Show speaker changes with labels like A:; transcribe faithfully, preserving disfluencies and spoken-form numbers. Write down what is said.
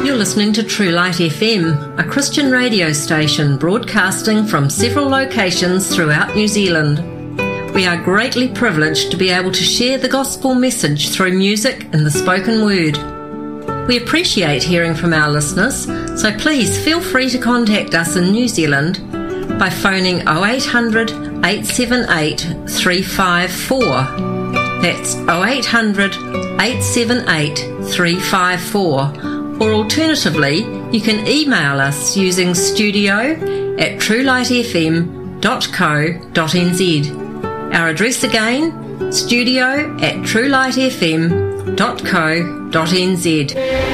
A: You're listening to True Light F M, a Christian radio station broadcasting from several locations throughout New Zealand. We are greatly privileged to be able to share the gospel message through music and the spoken word. We appreciate hearing from our listeners, so please feel free to contact us in New Zealand by phoning oh eight hundred, eight seven eight, three five four. That's oh eight hundred, eight seven eight, three five four. Or alternatively, you can email us using studio at truelightfm dot co dot n z. Our address again, studio at truelightfm dot co dot n z.